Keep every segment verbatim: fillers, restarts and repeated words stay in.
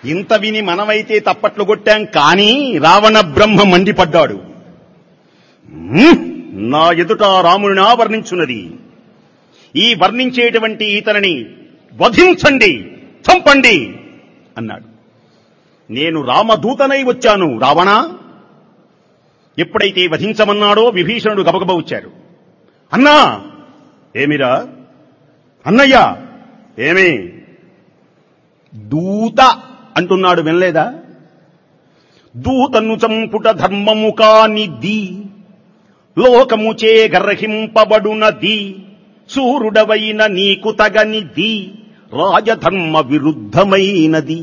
ఇంత విని మనమైతే తప్పట్లు కొట్టాం, కానీ రావణ బ్రహ్మ మండిపడ్డాడు. నా ఎదుట రాముని ఆవర్ణించున్నది, ఈ వర్ణించేటువంటి ఇతనిని వధించండి, చంపండి అన్నాడు. నేను రామదూతనై వచ్చాను రావణ. ఎప్పుడైతే వధించమన్నాడో విభీషణుడు గబగబ వచ్చారు. అన్నా, ఏమిరా అన్నయ్య, ఏమి దూత అంటున్నాడు, వినలేదా? దూతను చంపుట ధర్మము కానిది, లోకముచే గర్హింపబడునది, సూర్యుడవైన నీకు తగనిది, రాజధర్మ విరుద్ధమైనది.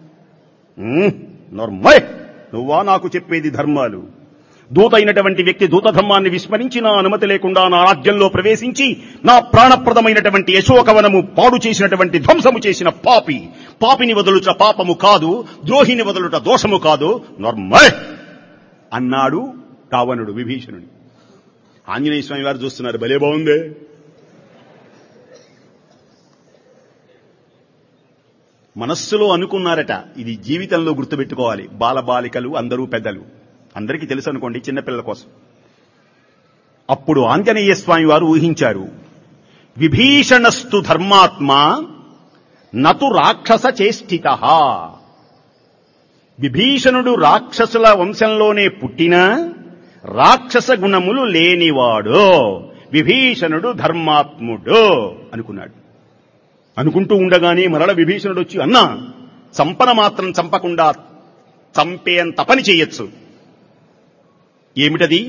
నర్మయ్, నువ్వా నాకు చెప్పేది ధర్మాలు? దూత అయినటువంటి వ్యక్తి దూతధర్మాన్ని విస్మరించి నా అనుమతి లేకుండా నా రాజ్యంలో ప్రవేశించి నా ప్రాణప్రదమైనటువంటి యశోకవనము పాడు చేసినటువంటి ధ్వంసము చేసిన పాపి. పాపిని వదులుట పాపము కాదు, ద్రోహిని వదులుట దోషము కాదు, నర్మయ్ అన్నాడు రావణుడు విభీషణుని. ఆంజనేయ స్వామి వారు చూస్తున్నారు, భలే బాగుందే. మనస్సులో అనుకున్నారట, ఇది జీవితంలో గుర్తుపెట్టుకోవాలి. బాలబాలికలు అందరూ పెద్దలు అందరికీ తెలుసు అనుకోండి, చిన్నపిల్లల కోసం. అప్పుడు ఆంజనేయ స్వామి వారు ఊహించారు, విభీషణస్తు ధర్మాత్మ నతు రాక్షస చేష్టిత. విభీషణుడు రాక్షసుల వంశంలోనే పుట్టినా రాక్షస గుణములు లేనివాడు, విభీషణుడు ధర్మాత్ముడు అనుకున్నాడు. అనుకుంటూ ఉండగానే మరల విభీషణుడు వచ్చి, అన్నా, చంపన మాత్రం చంపకుండా చంపేంత పని చేయొచ్చు. ఏమిటది?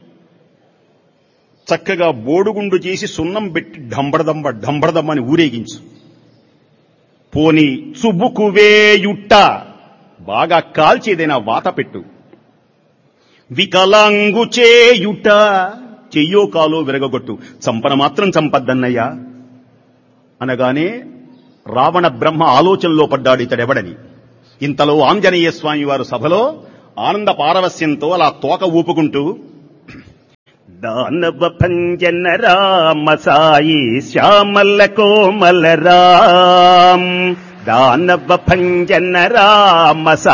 చక్కగా బోడుగుండు చేసి సున్నం పెట్టి డంబడదంబ డంబడదమ్మ అని ఊరేగించు. పోని చుబుకువేయుట్ట, బాగా కాల్చేదైనా వాత పెట్టు. వికలాంగు చేయుట, చెయ్యో కాలో విరగొట్టు, చంపన మాత్రం చంపద్దన్నయ్యా అనగానే రావణ బ్రహ్మ ఆలోచనలో పడ్డాడు, ఇతడెవడని. ఇంతలో ఆంజనేయ స్వామి వారు సభలో ఆనంద పారవస్యంతో అలా తోక ఊపుకుంటూ, దానవ భంజన రామ సాయి శ్యామల కోమల రామ్, దానవ భంజన రామ సాయి